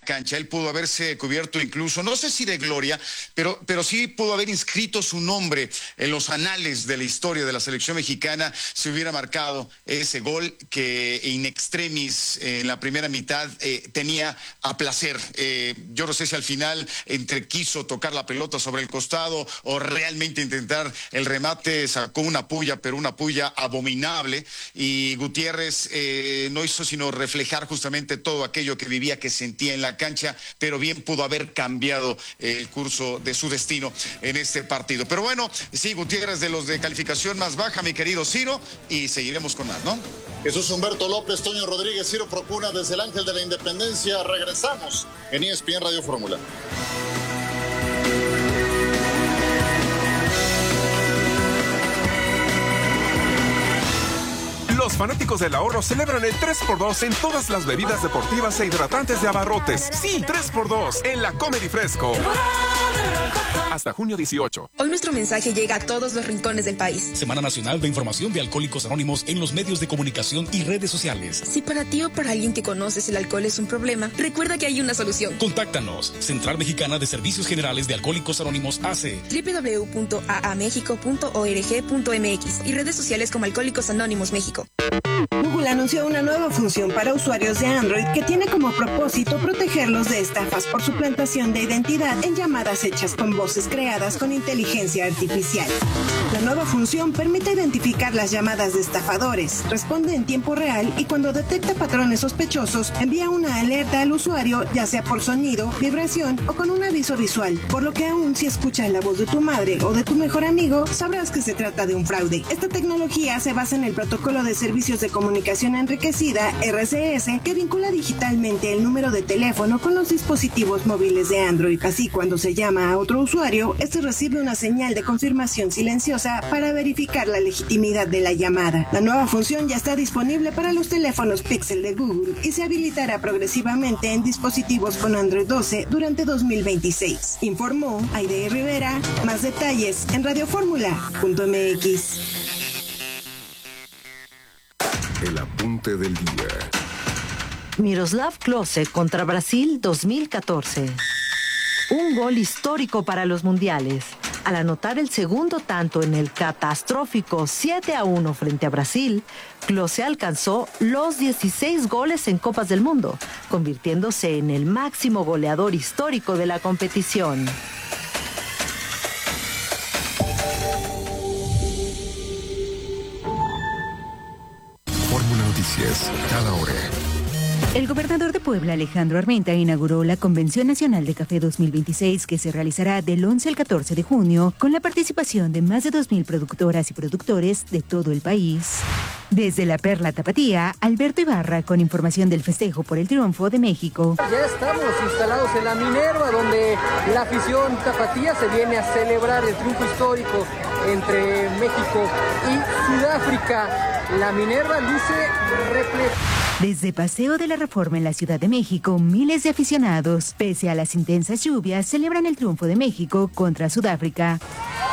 cancha. Él pudo haberse cubierto incluso, no sé si de gloria, pero sí pudo haber inscrito su nombre en los anales de la historia de la selección mexicana si hubiera marcado ese gol que in extremis en la primera mitad tenía a placer. Yo no sé si al final entre quiso tocar la pelota sobre el costado o realmente intentar el remate, sacó una puya, pero una puya abominable, y Gutiérrez no hizo sino reflejar justamente todo aquello que vivía, que sentía en la cancha, pero bien pudo haber cambiado el curso de su destino en este partido. Pero bueno, sí, Gutiérrez de los de calificación más baja, mi querido Ciro, y seguiremos con más, ¿no? Jesús Humberto López, Toño Rodríguez, Ciro Procuna desde el Ángel de la Independencia. Regresamos en ESPN Radio Fórmula. Los fanáticos del ahorro celebran el 3x2 en todas las bebidas deportivas e hidratantes de Abarrotes. Sí, 3x2 en la Comedy Fresco. Hasta junio 18. Hoy nuestro mensaje llega a todos los rincones del país. Semana Nacional de Información de Alcohólicos Anónimos en los medios de comunicación y redes sociales. Si para ti o para alguien que conoces el alcohol es un problema, recuerda que hay una solución. Contáctanos. Central Mexicana de Servicios Generales de Alcohólicos Anónimos AC. www.aamexico.org.mx y redes sociales como Alcohólicos Anónimos México. Google anunció una nueva función para usuarios de Android que tiene como propósito protegerlos de estafas por suplantación de identidad en llamadas hechas con voces creadas con inteligencia artificial. La nueva función permite identificar las llamadas de estafadores, responde en tiempo real y cuando detecta patrones sospechosos envía una alerta al usuario, ya sea por sonido, vibración o con un aviso visual, por lo que aún si escuchas la voz de tu madre o de tu mejor amigo, sabrás que se trata de un fraude. Esta tecnología se basa en el protocolo de servicios de comunicación enriquecida, RCS, que vincula digitalmente el número de teléfono con los dispositivos móviles de Android. Así, cuando se llama a otro usuario, este recibe una señal de confirmación silenciosa para verificar la legitimidad de la llamada. La nueva función ya está disponible para los teléfonos Pixel de Google y se habilitará progresivamente en dispositivos con Android 12 durante 2026. Informó Aide Rivera. Más detalles en radioformula.mx. El apunte del día. Miroslav Klose contra Brasil 2014. Un gol histórico para los mundiales. Al anotar el segundo tanto en el catastrófico 7-1 frente a Brasil, Klose alcanzó los 16 goles en Copas del Mundo, convirtiéndose en el máximo goleador histórico de la competición. Fórmula Noticias, cada hora. El gobernador de Puebla, Alejandro Armenta, inauguró la Convención Nacional de Café 2026, que se realizará del 11 al 14 de junio, con la participación de más de 2,000 productoras y productores de todo el país. Desde la Perla Tapatía, Alberto Ibarra, con información del festejo por el triunfo de México. Ya estamos instalados en la Minerva, donde la afición tapatía se viene a celebrar el triunfo histórico entre México y Sudáfrica. La Minerva luce repleta. Desde Paseo de la Reforma en la Ciudad de México, miles de aficionados, pese a las intensas lluvias, celebran el triunfo de México contra Sudáfrica.